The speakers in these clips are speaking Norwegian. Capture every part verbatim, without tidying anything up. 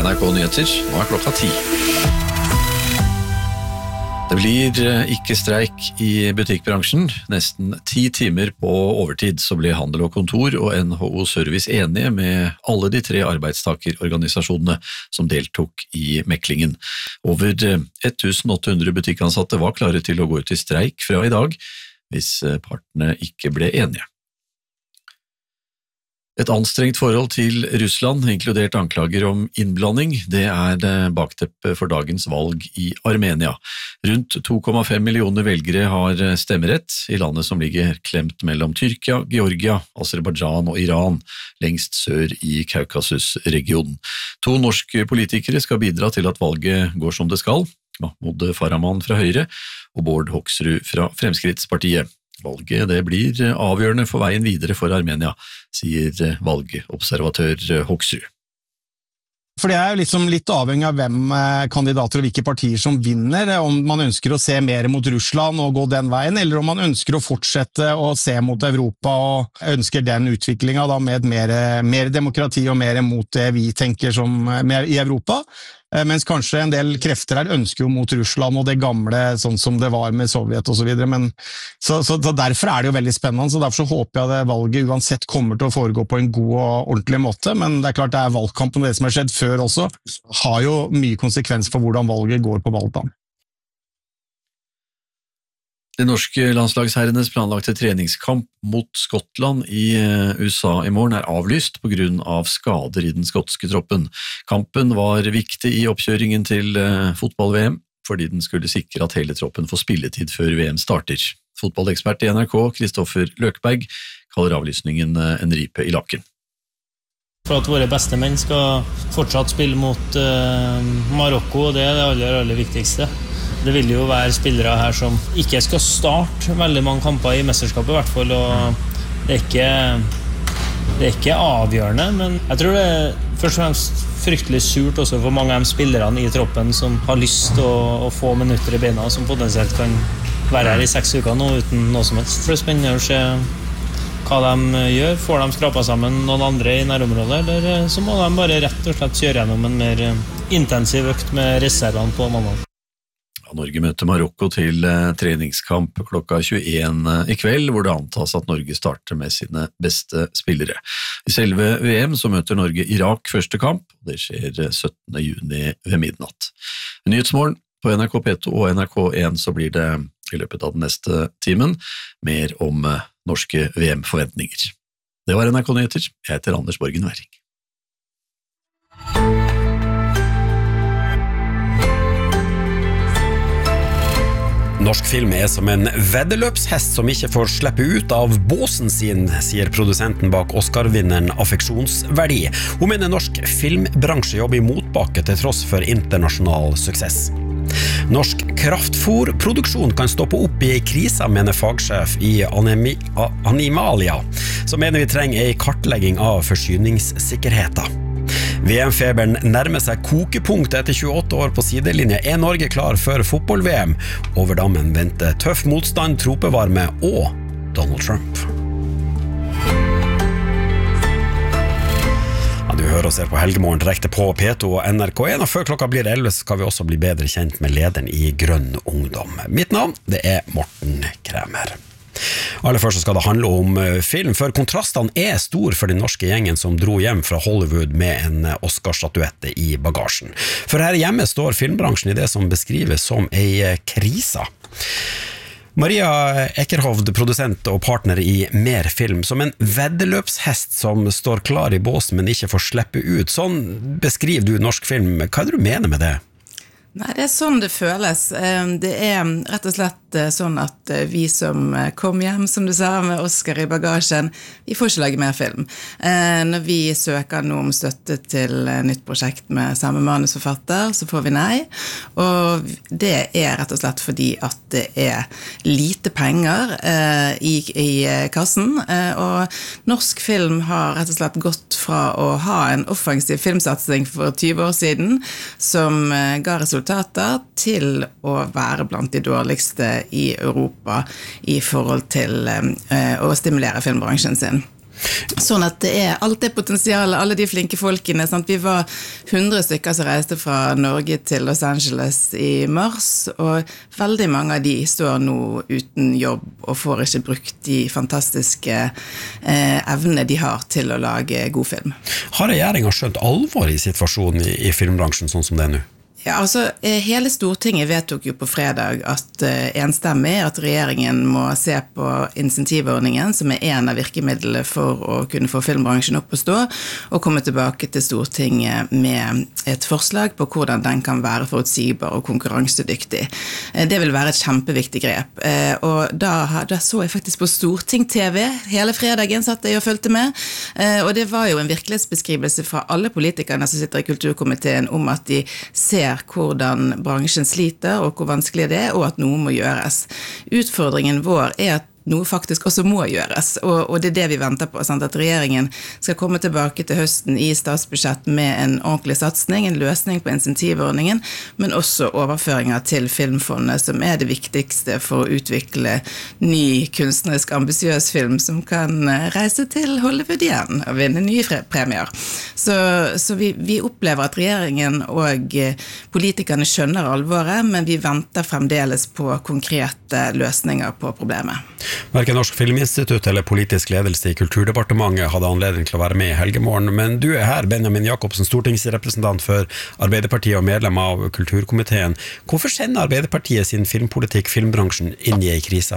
N R K Nyheter, nå er klokka ti. Det blir ikke streik i butikkbransjen. Nesten ti timer på overtid så ble Handel og Kontor og N H O Service enige med alle de tre arbeidstakerorganisasjonene som deltok i meklingen. Over åtte hundre butikkansatte var klare til å gå ut i streik fra i dag, hvis partene ikke ble enige. Et anstrengt forhold til Russland, inkludert anklager om innblanding, det er bakteppet for dagens valg i Armenia. Rundt to komma fem millioner velgere har stemmerett i landet som ligger klemt mellom Tyrkia, Georgia, Aserbajdsjan og Iran, lengst sør i Kaukasus-regionen. To norske politikere skal bidra til at valget går som det skal, Mahmoud Farahman fra Høyre og Bård Hoksrud fra Fremskrittspartiet. Valget det blir avgjørende for veien videre for Armenia, sier valgobservatør Hoksrud. For det er jo liksom litt avhengig av hvem kandidater og hvilke partier som vinner, om man ønsker å se mer mot Russland og gå den veien, eller om man ønsker å fortsette å se mot Europa og ønsker den utviklingen da med mer, mer demokrati og mer mot det vi tenker som mer i Europa. Mens kanskje en del krefter her ønsker jo mot Russland og det gamle, sånn som det var med Sovjet og så videre, men så, så, så derfor er det jo veldig spennende, så derfor så håper jeg at valget uansett kommer til å foregå på en god og ordentlig måte, men det er klart det er valgkampen og det som har skjedd før også, har jo mye konsekvens for hvordan valget går på Balkan. De norske landslagsherrenes planlagte treningskamp mot Skottland i U S A i morgen er avlyst på grunn av skader i den skotske troppen. Kampen var viktig i oppkjøringen til fotball-V M, fordi den skulle sikre at hele troppen får spilletid før V M starter. Fotballekspert i N R K, Kristoffer Løkberg, kaller avlysningen en ripe i lakken. For at våre beste menn skal fortsatt spille mot uh, Marokko, det er det aller, aller viktigste. Det vil jo være spillere her som ikke skal starte veldig mange kamper i mesterskapet i hvert fall, og det er ikke, det er ikke avgjørende, men jeg tror det er først og fremst fryktelig surt også for mange av de spillerne i troppen som har lyst til å, å få minutter i beina, som potensielt kan være her i seks uker nå uten noe som helst. Det er spennende å se hva de gjør. Får de skrapet sammen noen andre i nærområdet, eller så må de bare rett og slett kjøre gjennom en mer intensiv økt med reservene på mandag. Norge møter Marokko til treningskamp klokka tjueen i kveld, hvor det antas at Norge starter med sine beste spillere. I selve V M så møter Norge Irak første kamp, og det skjer syttende juni ved midnatt. Nyhetsmorgen på N R K P to og N R K en så blir det i løpet av den neste timen mer om norske V M-forventninger. Det var N R K Nyheter. Jeg heter Anders Borgen Werring. Norsk film er som en veddeløpshest som ikke får slippe ut av båsen sin, sier produsenten bak Oscar-vinneren Affeksjonsverdi. Hun mener norsk filmbransje jobber i motbakke til tross for internasjonal suksess. Norsk kraftfôrproduksjon kan stoppe opp i krisa, mener fagsjef i Animi- Animalia, som mener vi trenger en kartlegging av forsyningssikkerheten. V M-feberen nærmer seg kokepunkt etter tjueåtte år på sidelinje. Er Norge klar for fotball-V M? Over dammen venter tøff motstand, tropevarme og Donald Trump. Ja, du hører og ser på Helgemorgen direkte på P to og N R K en, og før klokka blir elleve skal vi også bli bedre kjent med lederen i Grønn Ungdom. Mitt navn, det er Morten Kremer. Aller først skal det handle om film, for kontrastene er stor for den norske gjengen som dro hjem fra Hollywood med en Oscar-statuette i bagasjen. For her hjemme står filmbransjen i det som beskrives som en krise. Maria Ekerhovd, produsent og partner i Mer Film, som en veddeløpshest som står klar i båsen, men ikke får slippe ut. Sånn beskriver du norsk film. Hva er det du mener med det? Nei, det er sånn det føles. Det er rett og slett sånn at vi som kom hjem, som du sa, med Oscar i bagasjen, vi får ikke lage mer film. Når vi søker noe om støtte til nytt prosjekt med samme manusforfatter, så får vi nei. Og det er rett og slett fordi at det er lite penger i, i kassen, og norsk film har rett og slett gått fra å ha en offensiv filmsatsing for tyve år siden, som ga resultater, til å være blant de dårligste i Europa i forhold til eh, å stimulere filmbransjen sin. Sånn at det er alt det potensialet, alle de flinke folkene, sant? Vi var hundre stykker som reiste fra Norge til Los Angeles i mars, og veldig mange av de står nå uten jobb og får ikke brukt de fantastiske eh, evnene de har til å lage god film. Har regjeringen skjønt alvor i situasjonen i, i filmbransjen sånn som det er nå? Ja, altså, hele Stortinget vedtok jo på fredag at uh, enstemmig at regjeringen må se på insentivordningen, som er en av virkemidlene for å kunne få filmbransjen opp å stå, og komme tilbake til Stortinget med et forslag på hvordan den kan være forutsigbar og konkurransedyktig. Uh, det vil være et kjempeviktig grep. Uh, og da, da så jeg faktisk på Storting T V, hele fredagen satt jeg og følte med, uh, og det var jo en virkelighetsbeskrivelse fra alle politikerne som sitter i kulturkomiteen om at de ser hvordan bransjen sliter og hvor vanskelig det er, og at noe må gjøres. Utfordringen vår er at noe faktisk også må gjøres, og, og det er det vi venter på, sant? At regjeringen skal komme tilbake til høsten i statsbudsjett med en ordentlig satsning, en løsning på insentivordningen, men også overføringer til Filmfondet, som er det viktigste for å utvikle ny kunstnerisk ambisiøs film, som kan reise til Hollywood igjen og vinne nye premier. Så, så vi, vi opplever at regjeringen og politikerne skjønner alvoret, men vi venter fremdeles på konkrete løsninger på problemet. Hverken Norsk Filminstitutt eller politisk ledelse i Kulturdepartementet hadde anledning til å være med i Helgemorgen, men du er her, Benjamin Jakobsen, stortingsrepresentant for Arbeiderpartiet og medlem av Kulturkomiteen. Hvorfor sender Arbeiderpartiet sin filmpolitikk filmbransjen inn i en krise?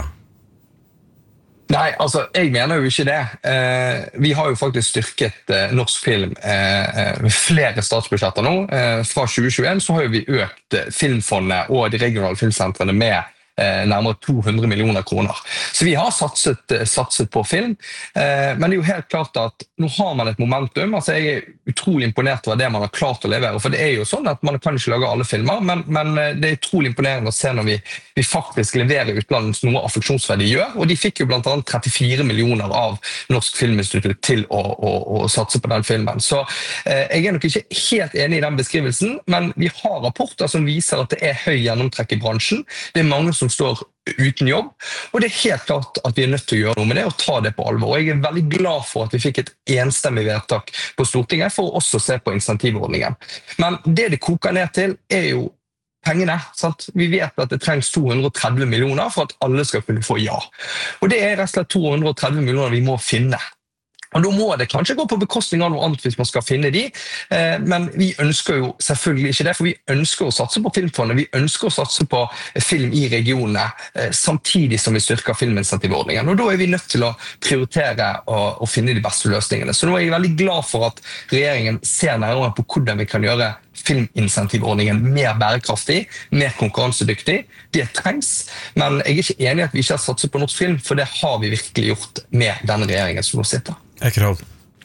Nei, altså, jeg mener jo ikke det. Eh, vi har jo faktisk styrket eh, norsk film eh, flere statsbudsjetter nå. Eh, fra tjue tjueen så har jo vi økt eh, Filmfondet og de regionale filmsentrene med nærmere to hundre millioner kroner. Så vi har satset, satset på film, men det er jo helt klart at nå har man et momentum. Altså jeg er utrolig imponert over det man har klart å levere, for det er jo sånn at man kan ikke lage alle filmer, men, men det er utrolig imponerende å se når vi, vi faktisk leverer utlandet noe affeksjonsverdi gjør, og de fikk jo blant annet trettifire millioner av Norsk Filminstitutt til å, å, å satse på den filmen. Så eh, jeg er nok ikke helt enig i den beskrivelsen, men vi har rapporter som viser at det er høy gjennomtrekk i bransjen. Det er mange som står uten jobb, og det er helt klart at vi er nødt til å gjøre noe med det og ta det på alvor. Og jeg er veldig glad for at vi fikk et enstemmig vedtak på Stortinget for å også se på insentivordningen. Men det det koker ned til er jo pengene, sant? Vi vet at det trengs to hundre og tretti millioner for at alle skal kunne få ja. Og det er rett og slett to hundre og tretti millioner vi må finne. Og da må det kanskje gå på bekostning av noe annet hvis man skal finne de, men vi ønsker jo selvfølgelig ikke det, for vi ønsker å satse på Filmfondet, vi ønsker å satse på film i regionene, samtidig som vi styrker filminsentivordningen. Og da er vi nødt til å prioritere og, og finne de beste løsningene. Så nå er jeg veldig glad for at regjeringen ser nærmere på hvordan vi kan gjøre filminsentivordningen mer bærekraftig, mer konkurransedyktig. Det trengs, men jeg er ikke enig i at vi ikke har satset på norsk film, for det har vi virkelig gjort med denne regjeringen som nå sitter. Ekerhov.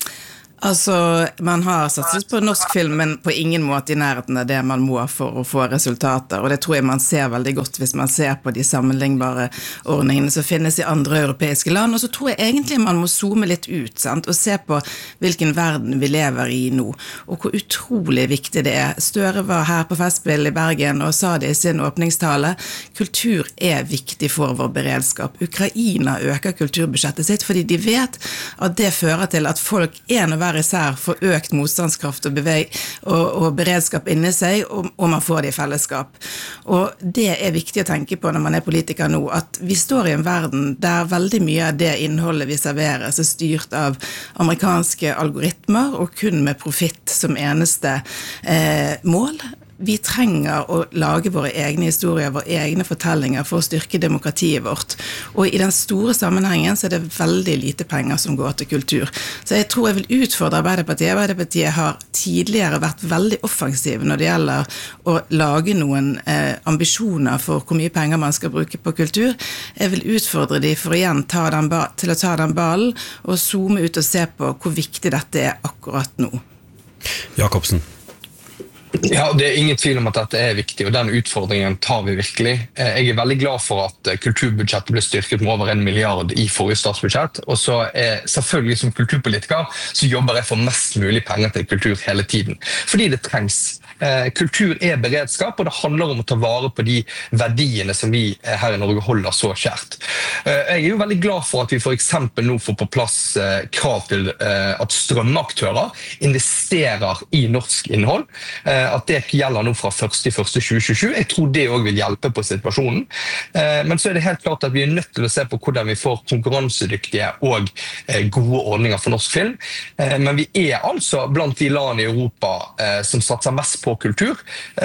Altså, man har satset på norsk film, men på ingen måte i nærheten av det man må for å få resultater, og det tror jeg man ser veldig godt hvis man ser på de sammenlignbare ordningene som finnes i andre europeiske land, og så tror jeg egentlig man må zoome litt ut, sant? Og se på hvilken verden vi lever i nå, og hvor utrolig viktig det er. Støre var her på Festspill i Bergen og sa det i sin åpningstale, kultur er viktig for vår beredskap. Ukraina øker kulturbudsjettet sitt fordi de vet at det fører til at folk er noe især for økt motstandskraft og, beveg, og, og beredskap inni seg, og, og man får det i fellesskap. Og det er viktig å tenke på når man er politiker nå, at vi står i en verden der veldig mye av det innholdet vi serverer er styrt av amerikanske algoritmer, og kun med profitt som eneste eh, mål. Vi trenger å lage våre egne historier, våre egne fortellinger for å styrke demokratiet vårt. Og i den store sammenhengen så er det veldig lite penger som går til kultur. Så jeg tror jeg vil utfordre Arbeiderpartiet. Arbeiderpartiet har tidligere vært veldig offensive når det gjelder å lage noen eh, ambisjoner for hvor mye penger man skal bruke på kultur. Jeg vil utfordre de for igjen ta den ba- til å ta den ballen og zoome ut og se på hvor viktig dette er akkurat nå. Jakobsen. Ja, det er ingen tvil om at dette er viktig, og den utfordringen tar vi virkelig. Jeg er veldig glad for at kulturbudsjettet ble styrket med over en milliard i forrige statsbudsjett, og så er selvfølgelig som kulturpolitiker så jobber jeg for mest mulig penger til kultur hele tiden, fordi det trengs. Kultur er beredskap, og det handler om å ta vare på de verdiene som vi her i Norge holder så kjært. Jeg er jo veldig glad for at vi for eksempel nå får på plass krav til at strømmeaktører investerer i norsk innhold, at det gjelder nå fra første januar tjue tjuesju. Jeg tror det også vil hjelpe på situasjonen. Men så er det helt klart at vi er nødt til å se på hvordan vi får konkurransedyktige og gode ordninger for norsk film. Men vi er altså blant de land i Europa som satser mest på kultur,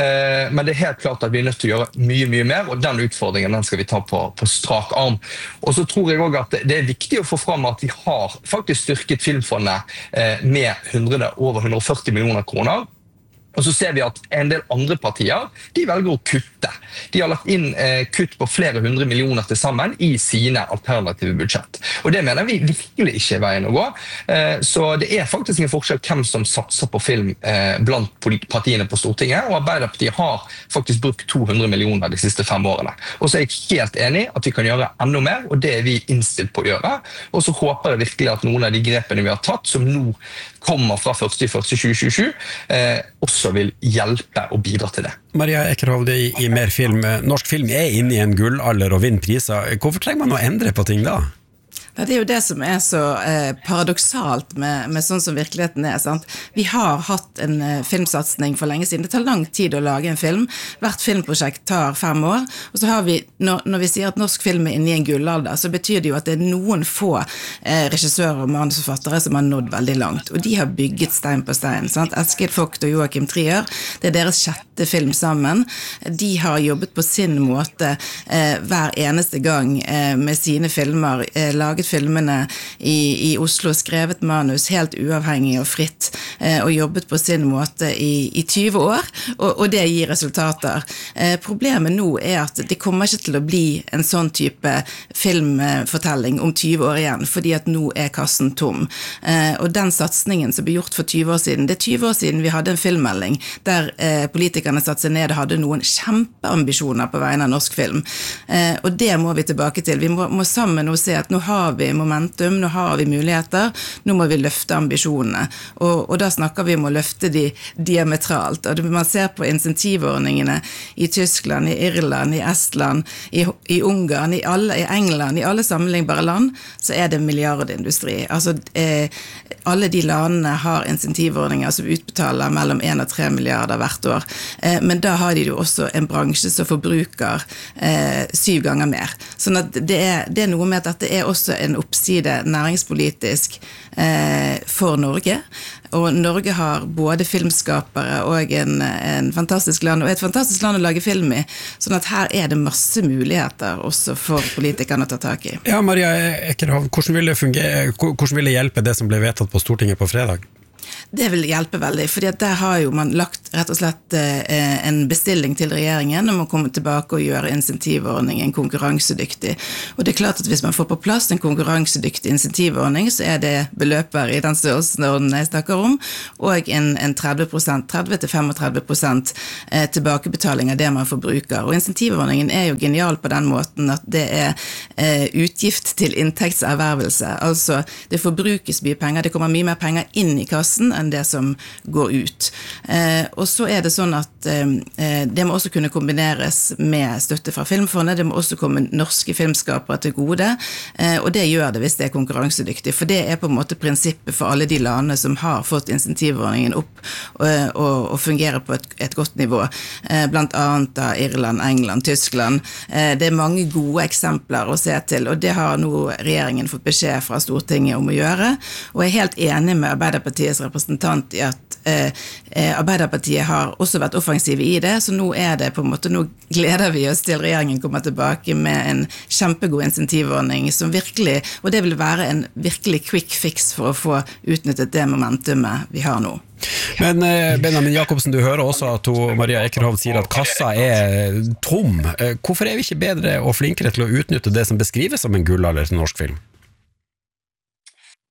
men det er helt klart at vi er nødt til å gjøre mye, mye mer, og den utfordringen den skal vi ta på, på strak arm. Og så tror jeg også at det er viktig å få frem at vi har faktisk styrket Filmfondet med hundre, over hundre og førti millioner kroner. Og så ser vi at en del andre partier, de velger å kutte. De har lagt inn eh, kutt på flere hundre millioner til sammen i sine alternative budsjett. Og det mener vi virkelig ikke er veien å gå. Eh, så det er faktisk en forskjell hvem som satser på film eh, blant partiene på Stortinget, og Arbeiderpartiet har faktisk brukt to hundre millioner de siste fem årene. Og så er jeg helt enig at vi kan gjøre enda mer, og det er vi innstilt på å gjøre. Og så håper jeg virkelig at noen av de grepene vi har tatt, som nå kommer fra første januar tjue tjuesju, eh, også vil hjelpe og bidra til det. Maria Ekerhovd i, i Mer Film. Norsk film er inne i en gullalder og vinner priser. Hvorfor trenger man å endre på ting da? Det er jo det som er så eh, paradoksalt med, med sånn som virkeligheten er, sant? Vi har hatt en eh, filmsatsning for lenge siden. Det tar lang tid å lage en film. Hvert filmprosjekt tar fem år. Og så har vi, når, når vi sier at norsk film er inne i en gullalder, så betyr det jo at det er noen få eh, regissører og manusforfattere som har nådd veldig langt. Og de har bygget stein på stein, sant? Eskil Vogt og Joakim Trier, det er deres sjette film sammen. De har jobbet på sin måte eh, hver eneste gang eh, med sine filmer, eh, laget filmene i, i Oslo, skrevet manus helt uavhengig og fritt, eh, og jobbet på sin måte i, i tyve år, og, og det gir resultater. Eh, problemet nå er at det kommer ikke til å bli en sånn type filmfortelling om tyve år igjen, fordi at nå er kassen tom. Eh, og den satsningen som ble gjort for tyve år siden, det er tyve år siden vi hadde en filmmelding, der eh, politikerne satte seg ned og hadde noen kjempeambisjoner på vegne av norsk film. Eh, og det må vi tilbake til. Vi må, må sammen nå se at nå har vi momentum, nå har vi muligheter, nå må vi løfte ambisjonene. Og, og da snakker vi om å løfte de diametralt. Og man ser på insentivordningene i Tyskland, i Irland, i Estland, i, i Ungarn, i, alle, i England, i alle sammenlignbare land, så er det milliardindustri. Altså, eh, alle de landene har insentivordninger som utbetaler mellom en og tre milliarder hvert år. Eh, men da har de jo også en bransje som forbruker eh, syv ganger mer. Sånn at det er, det er noe med at dette er også en oppside næringspolitisk eh, for Norge, og Norge har både filmskapere og en, en fantastisk land, og et fantastisk land å lage film i, sånn at her er det masse muligheter også for politikerne å ta tak i. Ja, Maria Ekerhovd, hvordan vil det fungere, hvordan vil det hjelpe det som ble vedtatt på Stortinget på fredag? Det vil hjelpe veldig, fordi at der har jo man lagt rett og slett eh, en bestilling til regjeringen om å komme tilbake og gjøre insentivordningen konkurransedyktig. Og det er klart at hvis man får på plass en konkurransedyktig insentivordning, så er det beløper i den størrelsen jeg snakker om, og en, en tretti prosent, tretti til femogtretti prosent eh, tilbakebetaling av det man forbruker. Og insentivordningen er jo genial på den måten at det er eh, utgift til inntektservervelse. Altså, det forbrukes mye penger, det kommer mye mer penger inn i kassen enn det som går ut. Eh, og så er det sånn at eh, det må også kunne kombineres med støtte fra Filmfondet, det må også komme norske filmskapere til gode, eh, og det gjør det hvis det er konkurransedyktig, for det er på en måte prinsippet for alle de landene som har fått insentivordningen opp og, og, og fungerer på et, et godt nivå, eh, blant annet da Irland, England, Tyskland. Eh, det er mange gode eksempler å se til, og det har nå regjeringen fått beskjed fra Stortinget om å gjøre, og jeg er helt enig med Arbeiderpartiets representant i at eh, Arbeiderpartiet har også vært offensive i det, så nå er det på en måte, nå gleder vi oss til regjeringen kommer tilbake med en kjempegod insentivordning som virkelig, og det vil være en virkelig quick fix for å få utnyttet det momentumet vi har nå. Men Benjamin Jakobsen, du hører også at hun, Maria Ekerhovd sier at kassa er tom. Hvorfor er vi ikke bedre og flinkere til å utnytte det som beskrives som en gullalder til norsk film?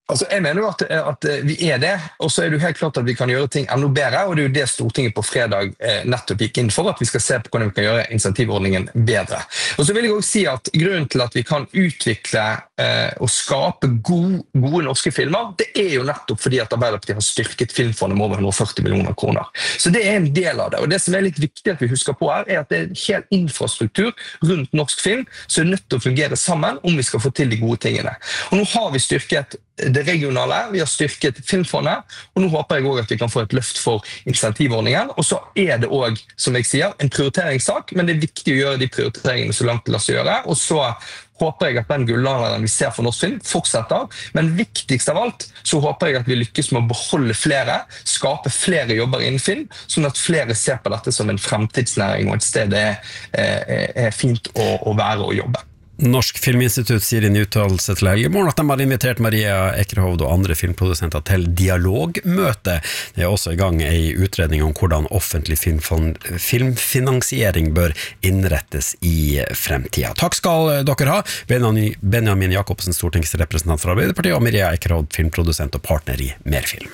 Altså, jeg mener jo at, at vi er det, og så er det jo helt klart at vi kan gjøre ting enda bedre, og det er jo det Stortinget på fredag eh, nettopp gikk inn for, at vi skal se på hvordan vi kan gjøre insentivordningen bedre. Og så vil jeg også si at grunnen til at vi kan utvikle eh, og skape gode, gode norske filmer, det er jo nettopp fordi at Arbeiderpartiet har styrket filmfondet med over hundre og førti millioner kroner. Så det er en del av det, og det som er litt viktig at vi husker på her, er at det er en hel infrastruktur rundt norsk film, som er nødt til å fungere sammen om vi skal få til de gode tingene. Og nå har vi styrket det regionale, vi har styrket filmfondet, og nå håper jeg også at vi kan få et løft for insentivordningen, og så er det også, som jeg sier, en prioriteringssak, men det er viktig å gjøre de prioriteringene så langt det lar seg gjøre, og så håper jeg at den gullalderen vi ser for norsk film fortsetter, men viktigst av alt så håper jeg at vi lykkes med å beholde flere, skape flere jobber innen film, sånn at flere ser på dette som en fremtidsnæring og et sted det er, er, er fint å, å være og jobbe. Norsk Filminstitutt sier i en uttalelse til Helgemorgen at de har invitert Maria Ekerhovd og andre filmprodusenter til dialogmøte. Det er også i gang en utredning om hvordan offentlig filmfinansiering bør innrettes i fremtiden. Takk skal dere ha, Benjamin Jakobsen, stortingsrepresentant fra Arbeiderpartiet, og Maria Ekerhovd, filmprodusent og partner i Merfilm.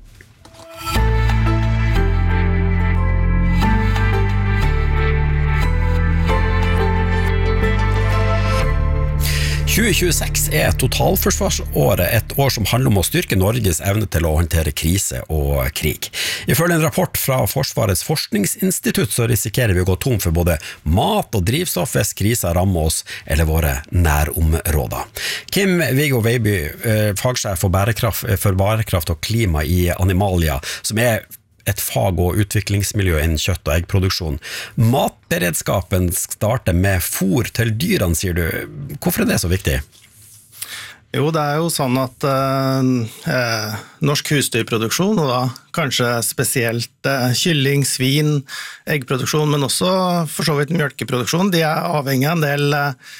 tjue tjueseks er totalforsvarsåret, et år som handler om å styrke Norges evne til å håndtere krise og krig. Ifølge en rapport fra Forsvarets forskningsinstitutt så risikerer vi å gå tom for både mat og drivstoff hvis krisen rammer oss eller våre nærområder. Kim Viggo Veiby, fagsjef for bærekraft, for bærekraft og klima i Animalia, som er et fag- og utviklingsmiljø innen kjøtt- og eggproduksjon. Matberedskapen starter med fôr til dyrene, sier du. Hvorfor er det så viktig? Jo, det er jo sånn at eh, norsk husdyrproduksjon, og da kanskje spesielt eh, kylling, svin, eggproduksjon, men også for så vidt mjølkeproduksjon, de er avhengig av en del eh,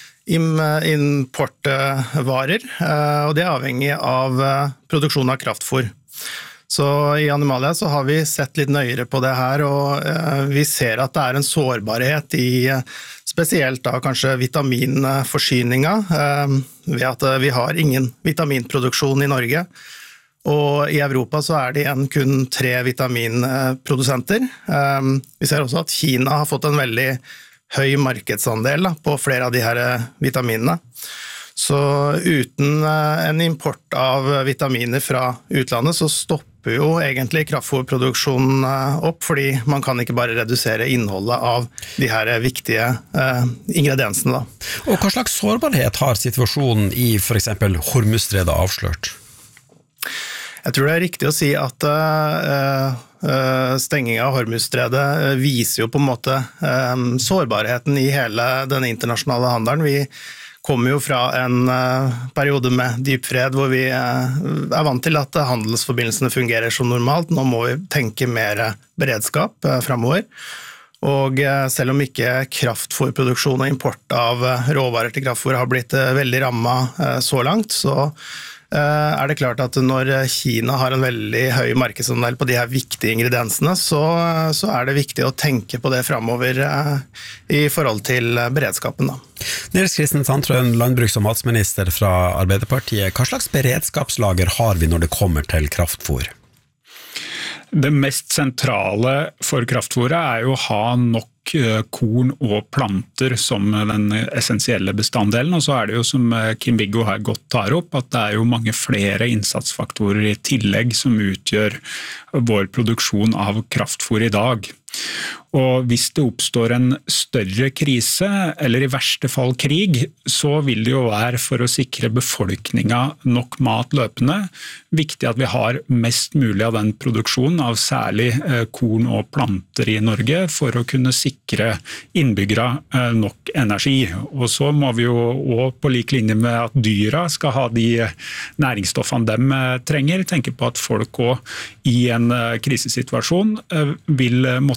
importvarer, eh, og de er avhengig av eh, produksjon av kraftfôr. Så i Animalia så har vi sett litt nøyere på det her, og eh, vi ser at det er en sårbarhet i spesielt da kanskje vitaminforsyninga, eh, ved at vi har ingen vitaminproduksjon i Norge. Og i Europa så er det igjen kun tre vitaminprodusenter. Eh, vi ser også at Kina har fått en veldig høy markedsandel da, på flere av de her vitaminene. Så uten en import av vitaminer fra utlandet så stopper jo egentlig kraftfôrproduksjonen opp, fordi man kan ikke bare redusere innholdet av de her viktige eh, ingrediensene. Da. Og hva slags sårbarhet har situasjonen i for eksempel Hormuzstredet avslørt? Jeg tror det er riktig å si at uh, uh, stenging av Hormuzstredet viser jo på en måte uh, sårbarheten i hele den internasjonale handelen. Vi kommer jo fra en uh, periode med dyp fred hvor vi uh, er vant til at handelsforbindelsene fungerer som normalt. Nå må vi tenke mer beredskap uh, fremover. Og uh, selv om ikke kraftfôrproduksjon og import av uh, råvarer til kraftfôr har blitt uh, veldig rammet uh, så langt, så er det klart at når Kina har en veldig høy markedsandel på de her viktige ingrediensene, så, så er det viktig å tenke på det fremover i forhold til beredskapen. Da. Nils Kristian Sandtrøen, landbruks- og matsminister fra Arbeiderpartiet. Hva slags beredskapslager har vi når det kommer til kraftfôr? Det mest sentrale for kraftfôret er jo å ha nok korn og planter som den essensielle bestanddelen, og så er det jo som Kim Viggo her godt tar opp, at det er jo mange flere innsatsfaktorer i tillegg som utgjør vår produksjon av kraftfôr i dag. Og hvis det oppstår en større krise, eller i verste fall krig, så vil det jo være for å sikre befolkningen nok mat løpende, viktig at vi har mest mulig av den produksjonen av særlig korn og planter i Norge for å kunne sikre innbyggere nok energi. Og så må vi jo også på lik linje med at dyra skal ha de næringsstoffene de trenger, tenke på at folk også i en krisesituasjon vil måtte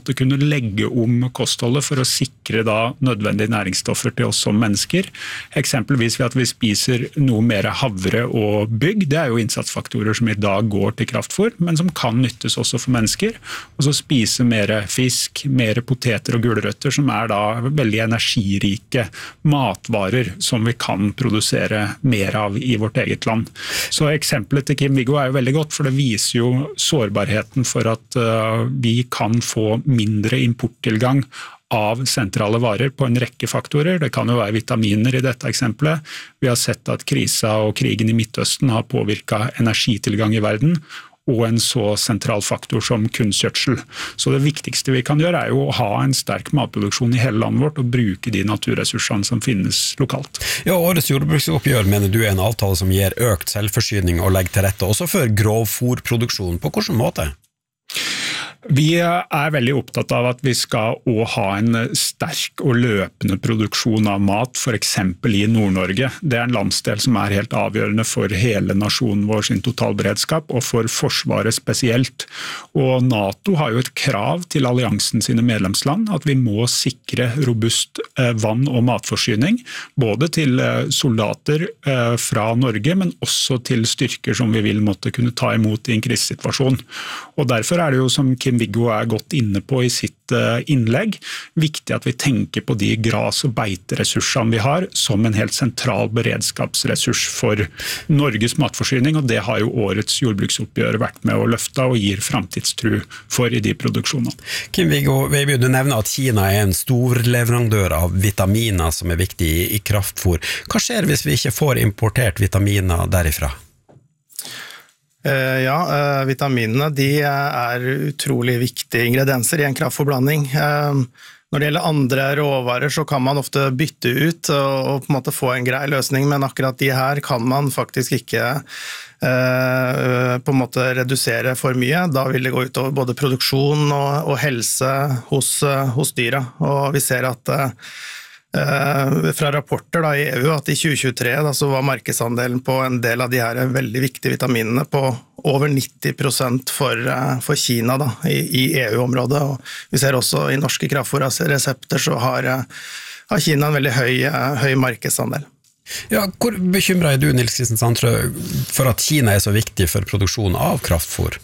måtte kunne legge om kostholdet for å sikre da nødvendige næringsstoffer til oss som mennesker. Eksempelvis ved at vi spiser noe mer havre og bygg. Det er jo innsatsfaktorer som i dag går til kraftfôr, men som kan nyttes også for mennesker. Og så spise mer fisk, mer poteter og gulrøtter, som er da veldig energirike matvarer som vi kan produsere mer av i vårt eget land. Så eksempelet til Kim-Viggo er jo veldig godt, for det viser jo sårbarheten for at uh, vi kan få mindre importtilgang av sentrale varer på en rekke faktorer. Det kan jo være vitaminer i dette eksempelet. Vi har sett at krisa og krigen i Midtøsten har påvirket energitilgang i verden, og en så sentral faktor som kunstgjødsel. Så det viktigste vi kan gjøre er jo å ha en sterk matproduksjon i hele landet vårt og bruke de naturressursene som finnes lokalt. Ja, årets jordbruksoppgjør mener du er en avtale som gir økt selvforsyning og legger til rette også for grovfôrproduksjon. På hvilken måte? Vi er veldig opptatt av at vi skal også ha en sterk og løpende produksjon av mat, for eksempel i Nord-Norge. Det er en landsdel som er helt avgjørende for hele nasjonen vår sin totalberedskap, og for forsvaret spesielt. Og NATO har jo et krav til alliansen sine medlemsland, at vi må sikre robust vann- og matforsyning, både til soldater fra Norge, men også til styrker som vi vil måtte kunne ta imot i en krisesituasjon. Og derfor er det jo, som Kim-Viggo er godt inne på i sitt innlegg, viktig at vi tenker på de gras- og beiteressursene vi har som en helt sentral beredskapsressurs for Norges matforsyning, og det har jo årets jordbruksoppgjør vært med å løfte og gir framtidstro for i de produksjonene. Kim-Viggo Veibø, du nevner at Kina er en stor leverandør av vitaminer som er viktig i kraftfôr. Hva skjer hvis vi ikke får importert vitaminer derifra? Ja, vitaminene de er utrolig viktige ingredienser i en kraftfôrblanding. Når det gjelder andre råvarer så kan man ofte bytte ut og på en måte få en grei løsning, men akkurat de her kan man faktisk ikke på en måte redusere for mye. Da vil det gå ut over både produksjon og, og helse hos, hos dyra. Og vi ser at fra rapporter da, i E U at i tjue tjuetre da, så var markedsandelen på en del av de her veldig viktige vitaminene på over nitti prosent for, for Kina da, i, i E U-området. Og vi ser også i norske kraftfôrresepter så har, har Kina en veldig høy, høy markedsandel. Ja, hvor bekymret er du, Nils Kristian Sandtrø, for at Kina er så viktig for produksjon av kraftfôr?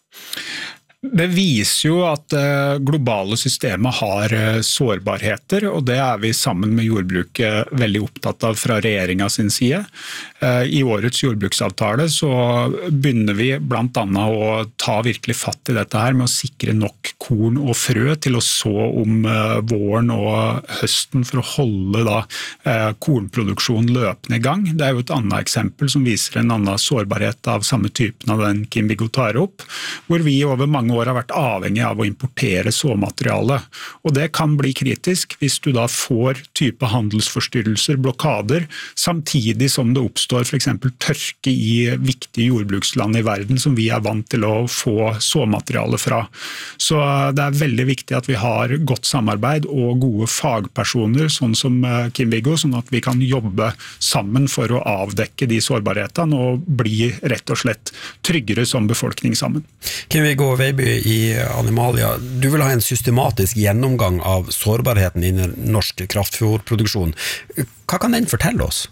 Det viser jo at det globale systemet har sårbarheter, og det er vi sammen med jordbruket veldig opptatt av fra regjeringen sin side. I årets jordbruksavtale så begynner vi blant annet å ta virkelig fatt i dette her med å sikre nok korn og frø til å så om våren og høsten for å holde da kornproduksjon løpende i gang. Det er jo et annet eksempel som viser en annen sårbarhet av samme typen av den Kim-Viggo tar opp, hvor vi over mange år har vært avhengig av å importere såmateriale. Og det kan bli kritisk hvis du da får type handelsforstyrrelser, blokader, samtidig som det oppstår for eksempel tørke i viktige jordbruksland i verden som vi er vant til å få såmateriale fra. Så det er veldig viktig at vi har godt samarbeid og gode fagpersoner, sånn som Kim-Viggo, sånn at vi kan jobbe sammen for å avdekke de sårbarhetene og bli rett og slett tryggere som befolkning sammen. Kim-Viggo Veibø i Animalia, du vil ha en systematisk gjennomgang av sårbarheten innen norsk kraftfôrproduksjon. Hva kan den fortelle oss?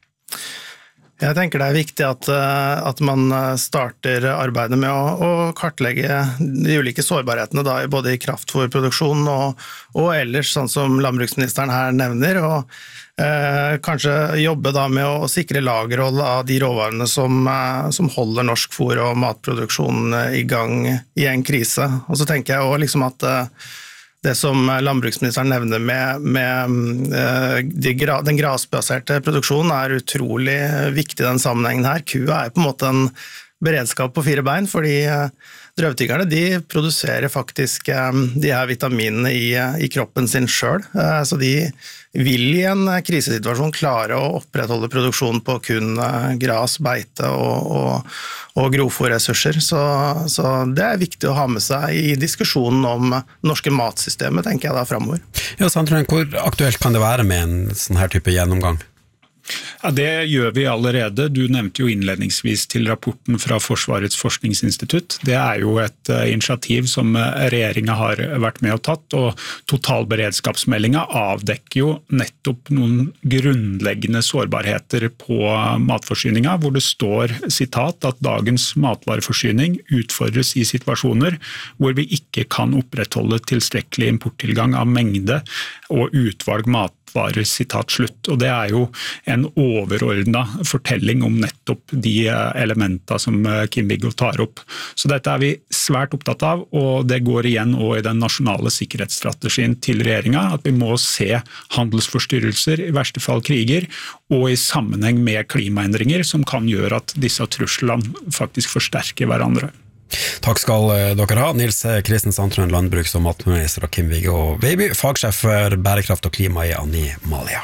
Jeg tenker det er viktig at, at man starter arbeidet med å, å kartlegge de ulike sårbarhetene da, både i kraftfôrproduksjon og, og ellers, sånn som landbruksministeren her nevner, og eh, kanskje jobbe da med å sikre lagerhold av de råvarene som, som holder norsk fôr- og matproduksjon i gang i en krise. Og så tenker jeg også liksom at det som landbruksministeren nevner med, med de, den grasbaserte produksjonen er utrolig viktig i den sammenhengen her. Kua er på en måte en beredskap på fire bein, fordi drøvtyggerne de produserer faktisk de her vitaminene i, i kroppen sin selv. Så de vil i en krisesituasjon klare å opprettholde produksjon på kun gras, beite og, og, og grovfôrressurser. Så, så det er viktig å ha med seg i diskusjonen om norske matsystemet, tenker jeg da fremover. Ja, Sandtrø, hvor aktuelt kan det være med en sånn her type gjennomgang? Ja, det gjør vi allerede. Du nevnte jo innledningsvis til rapporten fra Forsvarets forskningsinstitutt. Det er jo et uh, initiativ som regjeringen har vært med og tatt, og totalberedskapsmeldingen avdekker jo nettopp noen grunnleggende sårbarheter på matforsyningen, hvor det står, sitat, at dagens matvareforsyning utfordres i situasjoner hvor vi ikke kan opprettholde tilstrekkelig importtilgang av mengde og utvalg mat varer, sitat slutt. Og det er jo en overordnet fortelling om nettopp de elementene som Kim-Viggo tar opp. Så dette er vi svært opptatt av, og det går igjen også i den nasjonale sikkerhetsstrategien til regjeringen, at vi må se handelsforstyrrelser, i verste fall kriger, og i sammenheng med klimaendringer som kan gjøre at disse truslene faktisk forsterker hverandre. Takk skal dere ha, Nils Kristen Sandtrøen, landbruks- og matminister, og Kim-Viggo Veiby, fagsjef for bærekraft og klima i Animalia.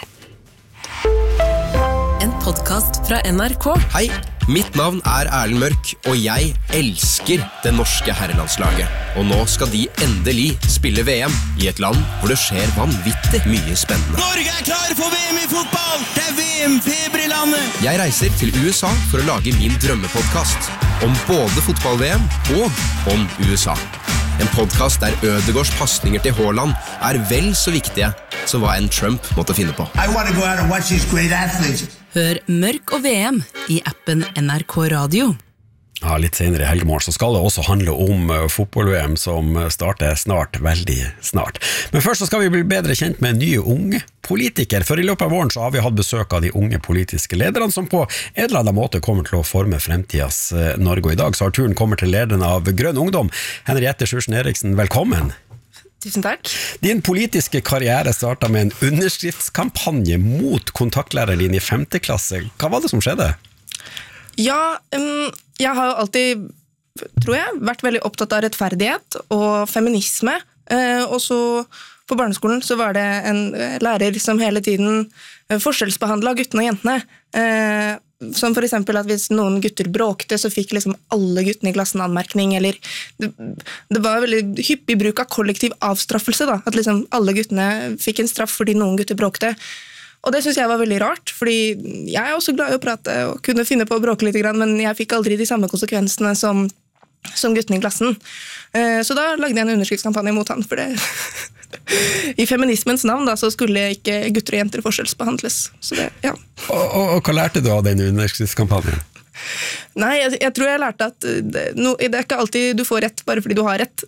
En podcast fra N R K. Hei, mitt navn er Erlend Mørk, og jeg elsker det norske herrelandslaget. Og nå skal de endelig spille V M i et land hvor det skjer vanvittig mye spennende. Norge er klar for V M i fotball! Det er V M-feber i landet! Jeg reiser til U S A for å lage min drømmepodcast om både fotball-V M og om U S A. En podcast der Ødegaards passninger til Haaland er vel så viktige som hva en Trump måtte finne på. I want to go out and watch these great athletes. Hør Mørk og V M i appen N R K Radio. Ja, litt senere i helgemorgen så skal det også handle om fotball-V M som starter snart, veldig snart. Men først så skal vi bli bedre kjent med nye unge politikere, for i løpet av våren så har vi hatt besøk av de unge politiske lederne som på en eller annen måte kommer til å forme fremtidens Norge. Og i dag så har turen kommet til lederen av Grønn Ungdom, Henriette Sjursen Eriksen, velkommen. Tusen takk. Din politiske karriere startet med en underskriftskampanje mot kontaktlæreren din i femte klasse. Hva var det som skjedde? Ja, um, jeg har jo alltid, tror jeg, vært veldig opptatt av rettferdighet og feminisme. Uh, og så på barneskolen så var det en lærer som hele tiden forskjellsbehandlet guttene og jentene. Uh, som for eksempel at hvis noen gutter bråkte, så fikk liksom alle guttene i klassen anmerkning, eller det, det var veldig hyppig bruk av kollektiv avstraffelse, da, at liksom alle guttene fikk en straff fordi noen gutter bråkte. Og det synes jeg var veldig rart, fordi jeg er også glad i å prate og kunne finne på å bråke litt, men jeg fikk aldri de samme konsekvensene som, som guttene i klassen. Så da lagde jeg en underskriftskampanje mot han, for det i feminismens navn da, så skulle ikke gutter og jenter forskjellsbehandles. Så det, ja. Og, og, og hva lærte du av den underskriftskampanjen? Nei, jeg, jeg tror jeg lærte at det, no, det er ikke alltid du får rett bare fordi du har rett.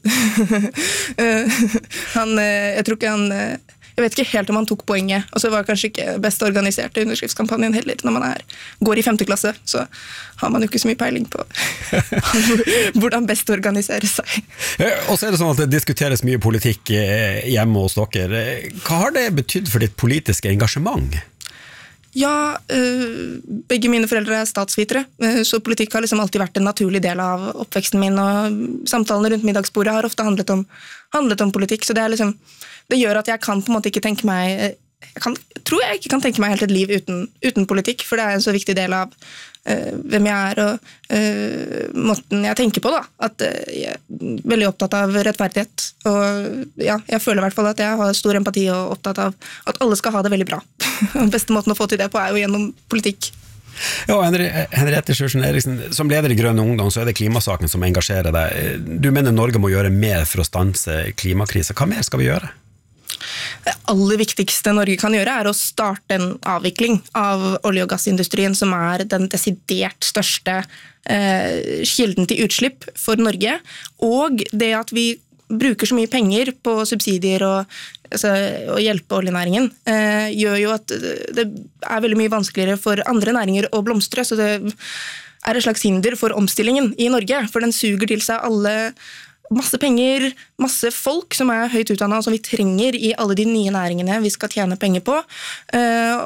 han, jeg tror ikke han... Jeg vet ikke helt om han tok poenget, og så var det kanskje ikke best organiserte underskriftskampanjen heller. Når man er, går i femte klasse, så har man jo ikke så mye peiling på hvordan best organisere seg. Og så er det sånn at det diskuteres mye politikk hjemme hos dere. Hva har det betydd for ditt politiske engasjement? Ja, begge mine foreldre er statsvitere, så politikk har liksom alltid vært en naturlig del av oppveksten min, og samtalene rundt middagsbordet har ofte handlet om, handlet om politikk, så det er liksom det gjør at jeg kan på en måte ikke tenke meg jeg kan, tror jeg ikke kan tenke meg helt et liv uten, uten politikk, for det er en så viktig del av uh, hvem jeg er og uh, måten jeg tenker på da, at uh, jeg er veldig opptatt av rettferdighet, og ja, jeg føler i hvert fall at jeg har stor empati og opptatt av at alle skal ha det veldig bra. Den beste måten å få til det på er jo gjennom politikk. Ja, Henriette Sjursen Eriksen, som leder i Grønn Ungdom så er det klimasaken som engasjerer deg. Du mener Norge må gjøre mer for å stanse klimakrisen. Hva mer skal vi gjøre? Det aller viktigste Norge kan gjøre er å starte en avvikling av olje- og gassindustrien, som er den desidert største eh, kilden til utslipp for Norge, og det at vi bruker så mye penger på subsidier og, altså, og hjelpe oljenæringen, eh, gjør jo at det er veldig mye vanskeligere for andre næringer å blomstre, så det er et slags hinder for omstillingen i Norge, for den suger til seg alle masse penger, masse folk som er høyt utdannet, og som vi trenger i alle de nye næringene vi skal tjene penger på.